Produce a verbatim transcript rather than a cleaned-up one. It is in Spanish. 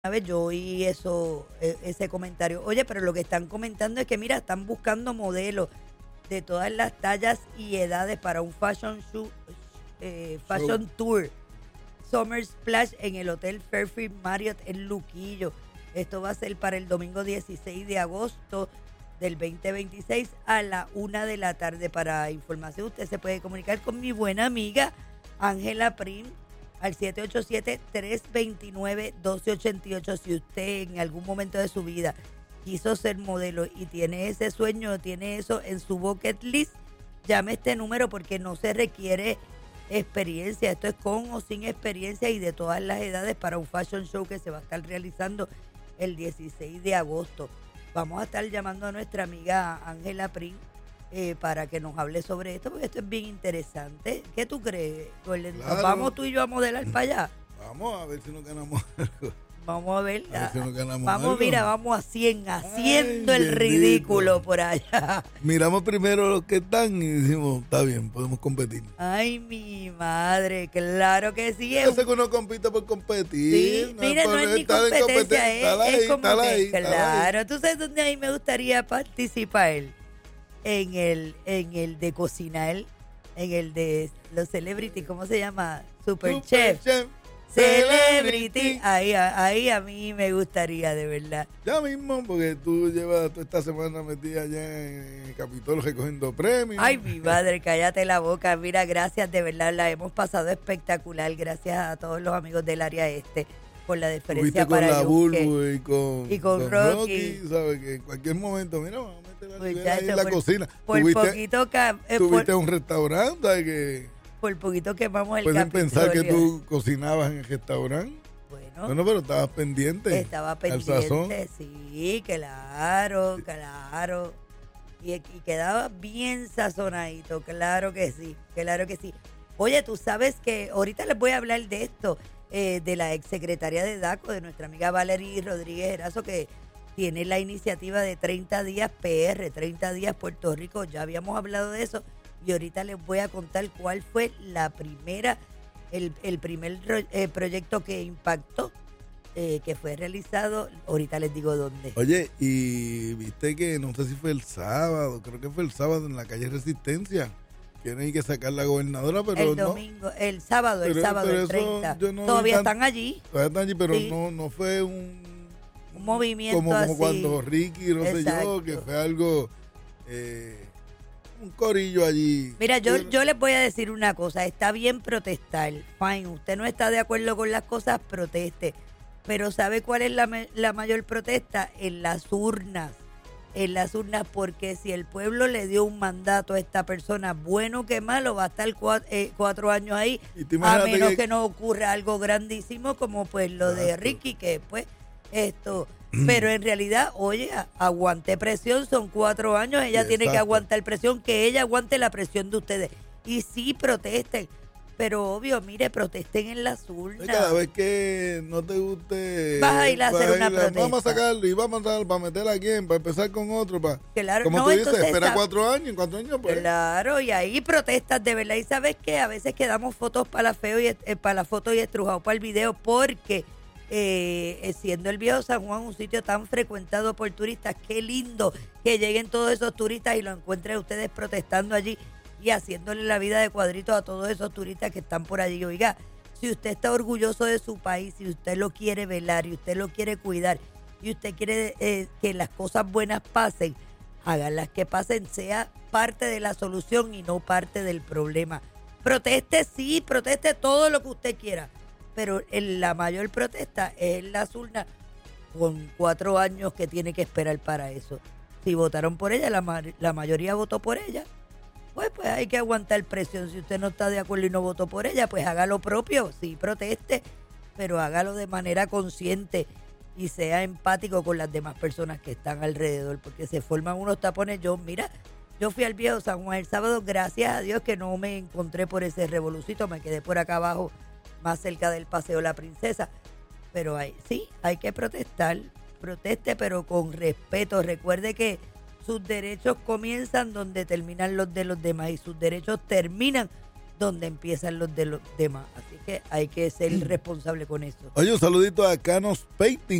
vez yo oí eso, e- ese comentario. Oye, pero lo que están comentando es que, mira, están buscando modelos de todas las tallas y edades para un fashion show, eh, fashion tour, Summer Splash en el Hotel Fairfield Marriott en Luquillo. Esto va a ser para el domingo dieciséis de agosto del veinte veintiséis a la una de la tarde. Para información, usted se puede comunicar con mi buena amiga Ángela Prim al siete ocho siete, tres dos nueve, uno dos ocho ocho. Si usted en algún momento de su vida quiso ser modelo y tiene ese sueño, tiene eso en su bucket list, llame a este número porque no se requiere experiencia. Esto es con o sin experiencia y de todas las edades para un fashion show que se va a estar realizando el dieciséis de agosto. Vamos a estar llamando a nuestra amiga Ángela Prim eh, para que nos hable sobre esto, porque esto es bien interesante. ¿Qué tú crees, Gordon? Claro. ¿Vamos tú y yo a modelar para allá? Vamos a ver si nos ganamos algo. Vamos a ver. A ver si nos ganamos Vamos, algo. mira, vamos a cien, haciendo Ay, el bendito. ridículo por allá. Miramos primero los que están y decimos, está bien, podemos competir. Ay, mi madre, claro que sí. Es Ese que uno compite por competir. Sí, mira, no es ni estar en competencia, es, Está ahí, es como está que, ahí, está ahí. claro, tú sabes dónde a mí me gustaría participar, en el, en el de cocinar, en el de los celebrity, ¿cómo se llama? Super, Super Chef, Chef, Celebrity, ahí, a- ahí a mí me gustaría de verdad. Ya mismo, porque tú llevas toda esta semana metida allá en el Capitolio recogiendo premios. Ay, mi madre, cállate la boca. Mira, gracias, de verdad, la hemos pasado espectacular. Gracias a todos los amigos del área este por la deferencia Estuviste con para la Yunque. Bulbu y con, y con Rocky. ¿sabes? Que en cualquier momento, mira, vamos a meter la Muchacho, nevera ahí en la por- cocina. Por Tuviste, poquito, ca- eh, tuviste por, un restaurante, ¿sabes? Que por poquito quemamos el pueden pensar que Capitolio. tú cocinabas en el restaurante. Bueno, Bueno, pero estabas pendiente. estaba al sazón. pendiente, sí, claro, claro. Y, y quedaba bien sazonadito, claro que sí, claro que sí. Oye, tú sabes que ahorita les voy a hablar de esto, eh, de la exsecretaria de DACO, de nuestra amiga Valerie Rodríguez Erazo, que tiene la iniciativa de treinta días P R, treinta días Puerto Rico. Ya habíamos hablado de eso y ahorita les voy a contar cuál fue la primera, el, el primer ro- eh, proyecto que impactó, eh, que fue realizado. Ahorita les digo dónde. Oye, y viste que no sé si fue el sábado, creo que fue el sábado en la calle Resistencia. Tienen que sacar la gobernadora, pero el no. domingo, el sábado, el Pero- sábado, pero el eso treinta. yo no vi Todavía tan- están allí. Todavía están allí, pero Sí. no, no fue un, Un movimiento como, como así. cuando Ricky, no sé yo, Exacto. que fue algo, eh, un corillo allí. Mira, yo, Pero- yo les voy a decir una cosa, está bien protestar, fine, usted no está de acuerdo con las cosas, proteste, pero ¿sabe cuál es la, me- la mayor protesta? En las urnas, en las urnas, porque si el pueblo le dio un mandato a esta persona, bueno que malo, va a estar cua- eh, cuatro años ahí, Y te a imagínate menos que- que no ocurra algo grandísimo como pues lo de Exacto. Ricky, que pues esto... Pero en realidad, oye, a- aguante presión, son cuatro años, ella tiene que Exacto. aguantar presión, que ella aguante la presión de ustedes. Y sí, protesten, pero obvio, mire, protesten en las urnas. Cada vez que no te guste, Vas a ir a hacer vas una ir Vamos a protesta. sacarlo y vamos a dar para meter a quién, para empezar con otro, para, Claro, como no, tú dices, entonces espera esa- cuatro años, en cuatro años, pues. Claro, y ahí protestas de verdad. Y sabes que a veces quedamos fotos para la feo y eh, para la foto y estrujados para el video, porque eh, eh, siendo el viejo San Juan un sitio tan frecuentado por turistas, qué lindo que lleguen todos esos turistas y lo encuentren ustedes protestando allí y haciéndole la vida de cuadritos a todos esos turistas que están por allí. Oiga, si usted está orgulloso de su país, si usted lo quiere velar y usted lo quiere cuidar y usted quiere eh, que las cosas buenas pasen, háganlas que pasen, sea parte de la solución y no parte del problema. Proteste, sí, proteste todo lo que usted quiera, pero en la mayor protesta es en las urnas, con cuatro años que tiene que esperar para eso. Si votaron por ella, la, ma- la mayoría votó por ella, pues pues hay que aguantar presión. Si usted no está de acuerdo y no votó por ella, pues haga lo propio, sí, proteste, pero hágalo de manera consciente y sea empático con las demás personas que están alrededor, porque se forman unos tapones. Yo, mira, yo fui al viejo San Juan el sábado, gracias a Dios que no me encontré por ese revolucito, me quedé por acá abajo, más cerca del Paseo La Princesa, pero hay, sí, hay que protestar, proteste pero con respeto. Recuerde que sus derechos comienzan donde terminan los de los demás y sus derechos terminan donde empiezan los de los demás. Así que hay que ser responsable con eso. Oye, un saludito a Canos Painting.